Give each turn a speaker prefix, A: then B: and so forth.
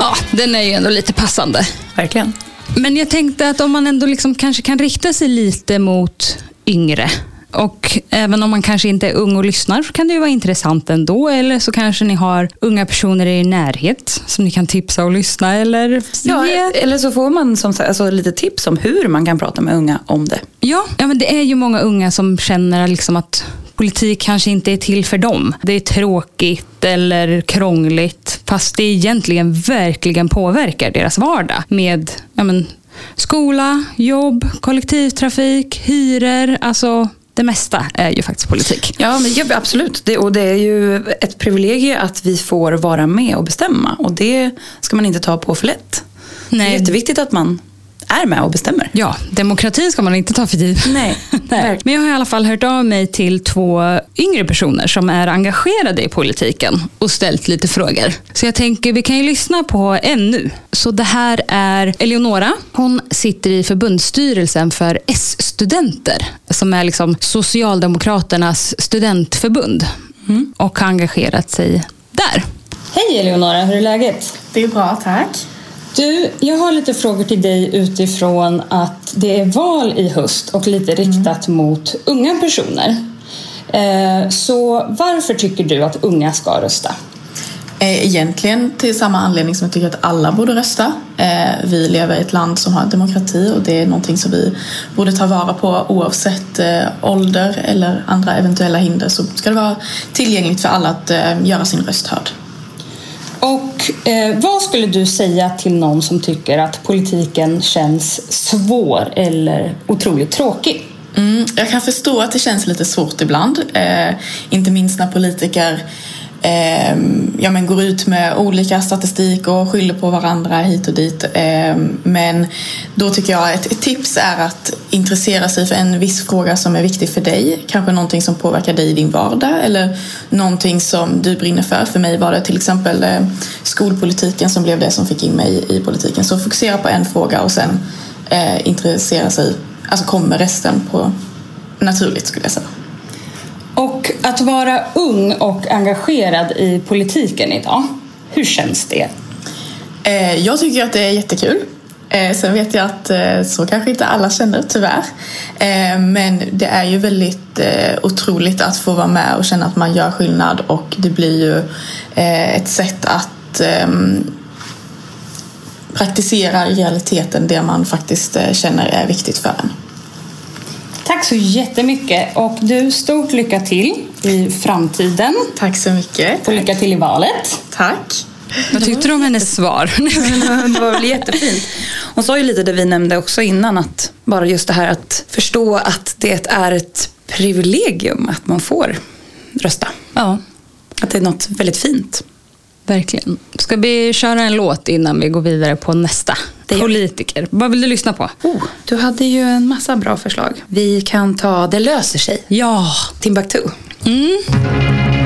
A: Ja, den är ju ändå lite passande.
B: Verkligen.
A: Men jag tänkte att om man ändå liksom kanske kan rikta sig lite mot yngre, och även om man kanske inte är ung och lyssnar, så kan det ju vara intressant ändå. Eller så kanske ni har unga personer i er närhet som ni kan tipsa och lyssna. Eller
B: så får man som sagt, alltså, lite tips om hur man kan prata med unga om det.
A: Ja, men det är ju många unga som känner liksom att politik kanske inte är till för dem. Det är tråkigt eller krångligt, fast det egentligen verkligen påverkar deras vardag med skola, jobb, kollektivtrafik, hyror, alltså det mesta är ju faktiskt politik.
B: Ja, men absolut. Och det är ju ett privilegium att vi får vara med och bestämma. Och det ska man inte ta på för lätt. Nej. Det är jätteviktigt att man är med och bestämmer.
A: Ja, demokratin ska man inte ta för givet.
B: Nej.
A: Men jag har i alla fall hört av mig till 2 yngre personer som är engagerade i politiken och ställt lite frågor. Så jag tänker vi kan ju lyssna på en nu. Så det här är Eleonora. Hon sitter i förbundsstyrelsen för S-studenter, som är liksom Socialdemokraternas studentförbund, och har engagerat sig där. Hej Eleonora, hur är läget?
C: Det är bra, tack.
A: Du, jag har lite frågor till dig utifrån att det är val i höst och lite riktat mot unga personer. Så varför tycker du att unga ska rösta?
C: Egentligen till samma anledning som jag tycker att alla borde rösta. Vi lever i ett land som har demokrati, och det är någonting som vi borde ta vara på oavsett ålder eller andra eventuella hinder. Så ska det vara tillgängligt för alla att göra sin röst hörd.
A: Och vad skulle du säga till någon som tycker att politiken känns svår eller otroligt tråkig?
C: Jag kan förstå att det känns lite svårt ibland. Inte minst när politiker går ut med olika statistik och skyller på varandra hit och dit. Men då tycker jag ett tips är att intressera sig för en viss fråga som är viktig för dig. Kanske någonting som påverkar dig i din vardag, eller någonting som du brinner för. För mig var det till exempel skolpolitiken som blev det som fick in mig i politiken. Så fokusera på en fråga och sen intressera sig. Alltså kommer resten på naturligt, skulle jag säga.
A: Och att vara ung och engagerad i politiken idag, hur känns det?
C: Jag tycker att det är jättekul. Sen vet jag att så kanske inte alla känner, tyvärr. Men det är ju väldigt otroligt att få vara med och känna att man gör skillnad. Och det blir ju ett sätt att praktisera i realiteten det man faktiskt känner är viktigt för en.
A: Tack så jättemycket. Och du, stort lycka till i framtiden.
C: Tack så mycket.
A: Och lycka till i valet.
C: Tack.
A: Vad tyckte du om hennes svar?
B: Det var väl jättefint. Hon sa ju lite det vi nämnde också innan, att bara just det här att förstå att det är ett privilegium att man får rösta.
A: Ja.
B: Att det är något väldigt fint.
A: Verkligen. Ska vi köra en låt innan vi går vidare på nästa? Politiker. Vad vill du lyssna på?
B: Du hade ju en massa bra förslag. Vi kan ta Det löser sig.
A: Ja.
B: Timbuktu.